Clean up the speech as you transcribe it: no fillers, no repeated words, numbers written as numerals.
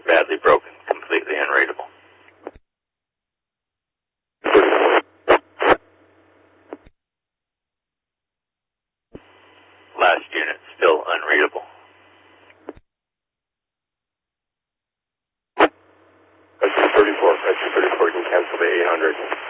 badly broken, completely unreadable. Last unit, still unreadable. SC-34, SC-34 can cancel the 800.